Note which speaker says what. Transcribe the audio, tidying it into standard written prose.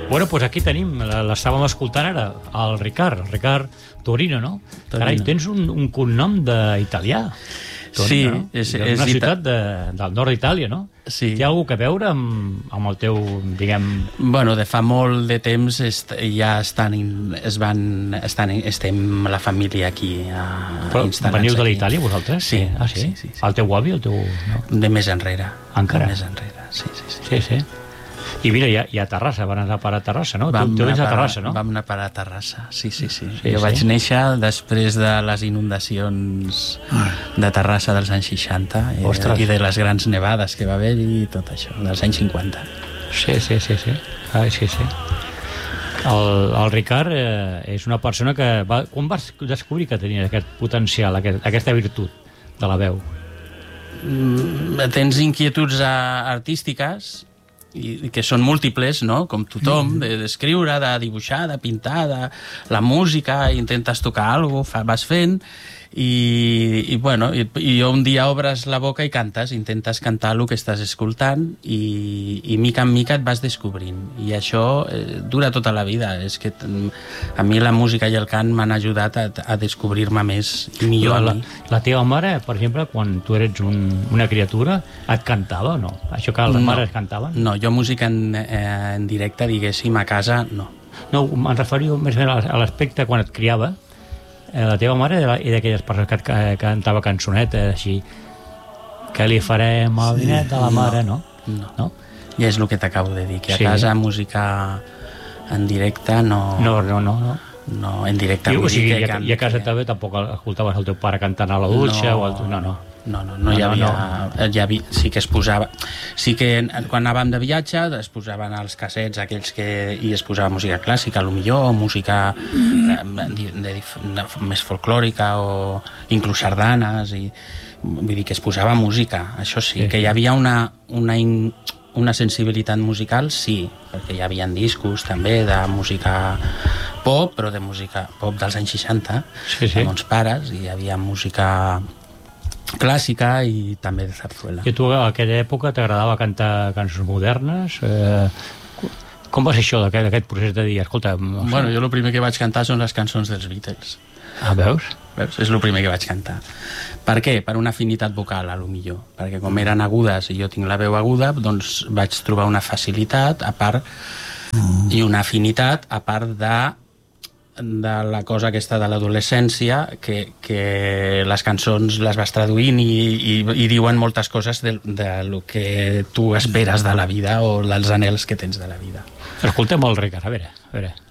Speaker 1: Bueno, doncs aquí tenim, l'estàvem escoltant ara, el Ricard Torino, no? Carai, tens un cognom d'italià.
Speaker 2: Sí,
Speaker 1: no? És una ciutat del nord d'Itàlia, no?
Speaker 2: Sí.
Speaker 1: Té alguna a veure amb el teu, diguem...
Speaker 2: Bueno, de fa molt de temps ja estem la família aquí instal·lats.
Speaker 1: Veniu de l'Itàlia, vosaltres?
Speaker 2: Sí.
Speaker 1: Ah, sí? El teu avi, el teu... No?
Speaker 2: De més enrere.
Speaker 1: Encara?
Speaker 2: De més enrere, sí.
Speaker 1: Sí. I mira, hi ha Terrassa, van anar a parar a Terrassa, no? Tu vens a Terrassa, no?
Speaker 2: Vam anar a parar a Terrassa, sí. Jo vaig néixer després de les inundacions de Terrassa dels anys 60 i de les grans nevades que va haver i tot això, dels anys 50.
Speaker 1: Sí. Sí. El Ricard és una persona que... Quan vas descobrir que tenia aquest potencial, aquesta virtut de la veu?
Speaker 2: Tens inquietuds artístiques i que són múltiples, no? Com tothom, d'escriure, de dibuixar, de pintar, de la música, intentes tocar alguna cosa, vas fent i un dia obres la boca i cantes, intentes cantar el que estàs escoltant i mica en mica et vas descobrint i això dura tota la vida. És que a mi la música i el cant m'han ajudat a descobrir-me més i millor a mi.
Speaker 1: La teva mare, per exemple, quan tu eres una criatura, et cantava o no? Això que les mares cantaven?
Speaker 2: No, jo música en directe, diguéssim, a casa, no.
Speaker 1: No, em referio més bé a l'aspecte quan et criava. La teva mare era d'aquelles persones que cantava cançonetes així, què li farem al dinet de la mare, no?
Speaker 2: No. Ja és el que t'acabo de dir, que a casa música en directe no... No, en directe vull dir que...
Speaker 1: I a casa també tampoc escoltaves el teu pare cantant a la dutxa o el...
Speaker 2: No hi havia... Sí que es posava... Sí que quan anàvem de viatge es posaven els cassets aquells que... i es posava música clàssica, potser música més folclòrica o inclús sardanes i... Vull dir que es posava música, això sí. Que hi havia una sensibilitat musical, sí, perquè hi havia discos també de música pop, però de música pop dels anys 60, amb uns pares, i hi havia música clàssica i també de zarzuela.
Speaker 1: I tu a aquella època t'agradava cantar cançons modernes? Com va ser això, d'aquest procés de dir, escolta...
Speaker 2: Bueno, jo el primer que vaig cantar són les cançons dels Beatles.
Speaker 1: Ah, veus?
Speaker 2: És el primer que vaig cantar. Per què? Per una afinitat vocal, a lo millor. Perquè com eren agudes i jo tinc la veu aguda, doncs vaig trobar una facilitat, a part, i una afinitat, a part de la cosa aquesta de l'adolescència, que les cançons les vas traduint i diuen moltes coses de lo que tu esperes de la vida o dels anhels que tens de la vida.
Speaker 1: Escoltem el Ricard, a veure.